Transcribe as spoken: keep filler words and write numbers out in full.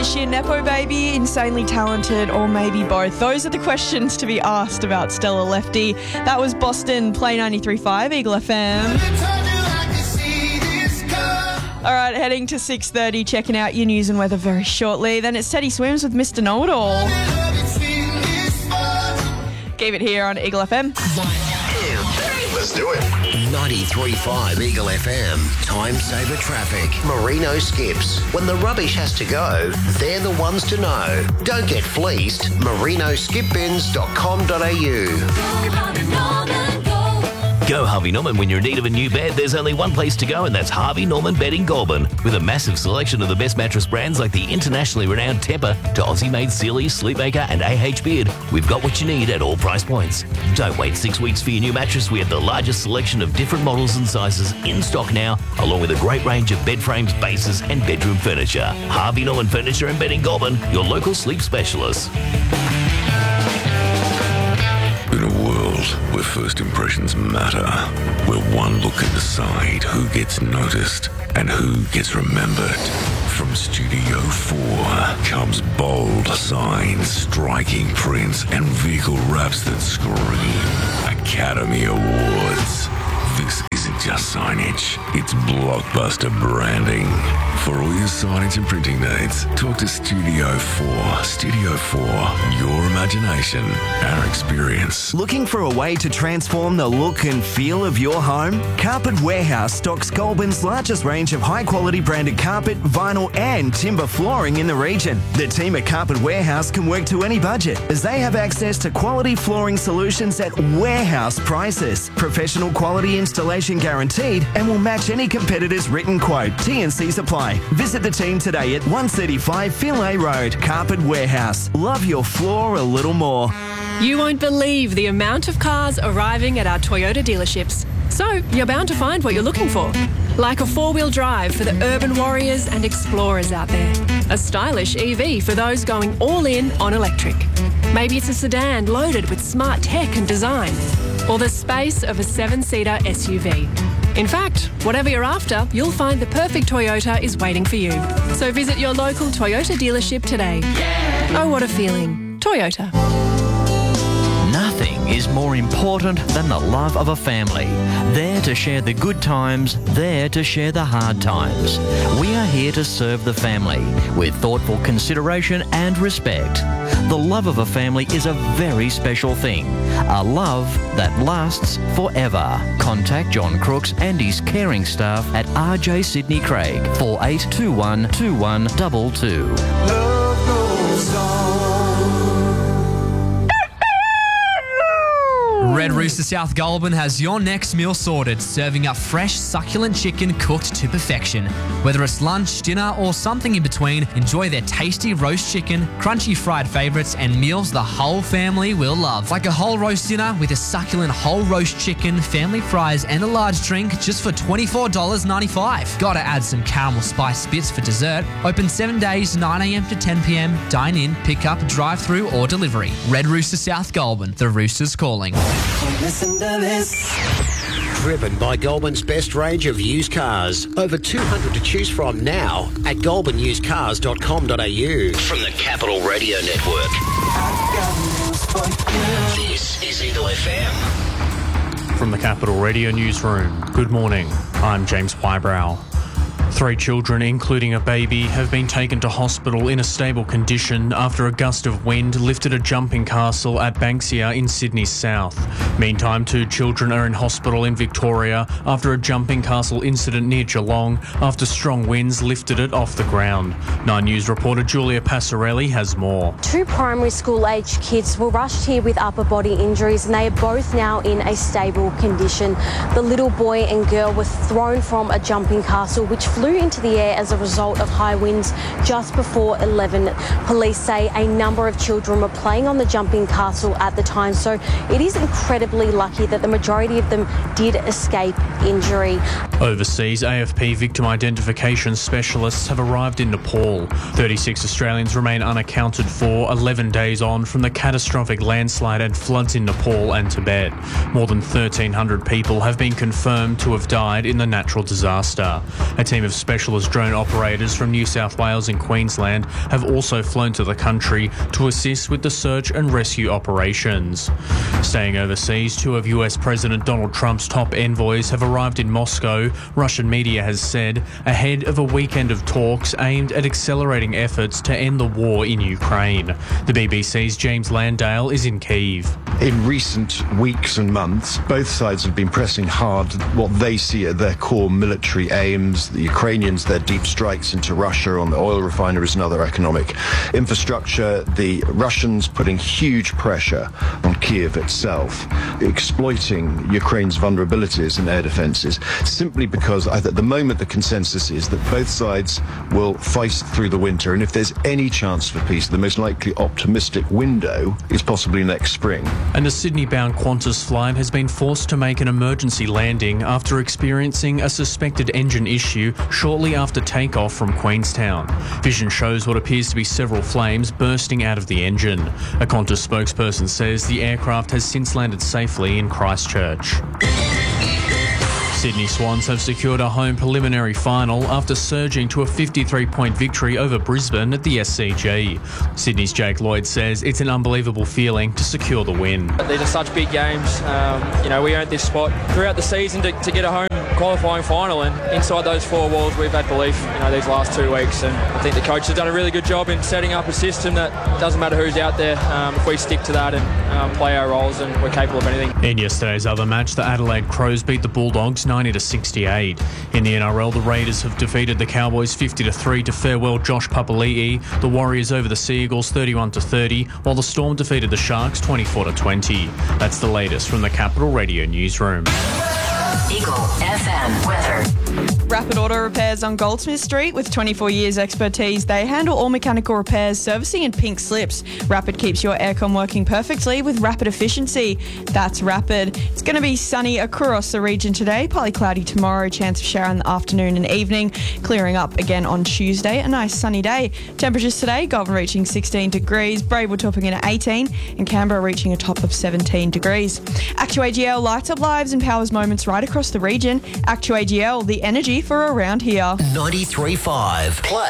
Is she a Nepo baby, insanely talented, or maybe both? Those are the questions to be asked about Stella Lefty. That was Boston, Play ninety-three point five, Eagle F M. All right, heading to six thirty, checking out your news and weather very shortly. Then it's Teddy Swims with Mister Know-It-All. Keep it here on Eagle F M. Let's do it. ninety-three point five Eagle F M. Time saver traffic. Merino Skips. When the rubbish has to go, they're the ones to know. Don't get fleeced. merino skip bins dot com dot a u. Go Harvey Norman when you're in need of a new bed. There's only one place to go, and that's Harvey Norman Bedding Goulburn. With a massive selection of the best mattress brands like the internationally renowned Tempur to Aussie-made Sealy, Sleepmaker and A H Beard, we've got what you need at all price points. Don't wait six weeks for your new mattress. We have the largest selection of different models and sizes in stock now, along with a great range of bed frames, bases and bedroom furniture. Harvey Norman Furniture and Bedding Goulburn, your local sleep specialist. In a world where first impressions matter, where one look can decide who gets noticed and who gets remembered, from Studio four comes bold signs, striking prints, and vehicle wraps that scream Academy Awards. This isn't just signage, it's blockbuster branding. For all your signage and printing needs, talk to Studio four. Studio four, your imagination, our experience. Looking for a way to transform the look and feel of your home? Carpet Warehouse stocks Goulburn's largest range of high-quality branded carpet, vinyl and timber flooring in the region. The team at Carpet Warehouse can work to any budget, as they have access to quality flooring solutions at warehouse prices. Professional quality installation guaranteed and will match any competitor's written quote. T and C's apply. Visit the team today at one thirty-five Finlay Road. Carpet Warehouse. Love your floor a little more. You won't believe the amount of cars arriving at our Toyota dealerships. So you're bound to find what you're looking for. Like a four-wheel drive for the urban warriors and explorers out there. A stylish E V for those going all in on electric. Maybe it's a sedan loaded with smart tech and design. Or the space of a seven-seater S U V. In fact, whatever you're after, you'll find the perfect Toyota is waiting for you. So visit your local Toyota dealership today. Yeah. Oh, what a feeling. Toyota. Nothing is more important than the love of a family. There to share the good times, there to share the hard times. We are here to serve the family with thoughtful consideration and respect. The love of a family is a very special thing. A love that lasts forever. Contact John Crooks and his caring staff at R J Sydney Craig, four eight two one two one two two. Love goes on. Red Rooster South Goulburn has your next meal sorted, serving up fresh, succulent chicken cooked to perfection. Whether it's lunch, dinner, or something in between, enjoy their tasty roast chicken, crunchy fried favourites, and meals the whole family will love. Like a whole roast dinner with a succulent whole roast chicken, family fries, and a large drink, just for twenty-four dollars ninety-five. Gotta add some caramel spice bits for dessert. Open seven days, nine a m to ten p m. Dine in, pick up, drive through, or delivery. Red Rooster South Goulburn. The Rooster's calling. Listen to this. Driven by Goulburn's best range of used cars. Over two hundred to choose from now at goulburn used cars dot com dot a u. From the Capital Radio Network. This is Eagle F M. From the Capital Radio Newsroom, good morning. I'm James Whybrow. Three children, including a baby, have been taken to hospital in a stable condition after a gust of wind lifted a jumping castle at Banksia in Sydney South. Meantime, two children are in hospital in Victoria after a jumping castle incident near Geelong after strong winds lifted it off the ground. Nine News reporter Julia Passarelli has more. Two primary school-aged kids were rushed here with upper body injuries and they are both now in a stable condition. The little boy and girl were thrown from a jumping castle which flew into the air as a result of high winds just before eleven. Police say a number of children were playing on the jumping castle at the time, so it is incredibly lucky that the majority of them did escape injury. Overseas, A F P victim identification specialists have arrived in Nepal. thirty-six Australians remain unaccounted for eleven days on from the catastrophic landslide and floods in Nepal and Tibet. More than thirteen hundred people have been confirmed to have died in the natural disaster. A team of of specialist drone operators from New South Wales and Queensland have also flown to the country to assist with the search and rescue operations. Staying overseas, two of U S President Donald Trump's top envoys have arrived in Moscow, Russian media has said, ahead of a weekend of talks aimed at accelerating efforts to end the war in Ukraine. The B B C's James Landale is in Kyiv. In recent weeks and months, both sides have been pressing hard what they see are their core military aims. The Ukrainians, their deep strikes into Russia on the oil refineries and other economic infrastructure. The Russians putting huge pressure on Kyiv itself, exploiting Ukraine's vulnerabilities in air defences, simply because at the moment the consensus is that both sides will fight through the winter, and if there's any chance for peace, the most likely optimistic window is possibly next spring. And a Sydney-bound Qantas flight has been forced to make an emergency landing after experiencing a suspected engine issue shortly after takeoff from Queenstown. Vision shows what appears to be several flames bursting out of the engine. A Qantas spokesperson says the aircraft has since landed safely in Christchurch. Sydney Swans have secured a home preliminary final after surging to a fifty-three point victory over Brisbane at the S C G. Sydney's Jake Lloyd says it's an unbelievable feeling to secure the win. These are such big games. Um, you know, we earned this spot throughout the season to, to get a home qualifying final, and inside those four walls we've had belief, you know, these last two weeks, and I think the coach has done a really good job in setting up a system that doesn't matter who's out there. Um, if we stick to that and um, play our roles, and we're capable of anything. In yesterday's other match, the Adelaide Crows beat the Bulldogs ninety to sixty-eight. In the N R L, the Raiders have defeated the Cowboys fifty to three to farewell Josh Papali'i. The Warriors over the Sea Eagles thirty-one to thirty, while the Storm defeated the Sharks twenty-four to twenty. That's the latest from the Capital Radio newsroom. Eagle F M weather. Rapid Auto Repairs on Goldsmith Street with twenty-four years expertise. They handle all mechanical repairs, servicing and pink slips. Rapid keeps your aircon working perfectly with rapid efficiency. That's Rapid. It's going to be sunny across the region today. Partly cloudy tomorrow. Chance of shower in the afternoon and evening. Clearing up again on Tuesday. A nice sunny day. Temperatures today, Goulburn reaching sixteen degrees. Braidwood topping in at eighteen. And Canberra reaching a top of seventeen degrees. Actu A G L lights up lives and powers moments right across the region. Actu A G L, the energy for around here. ninety-three point five. Play.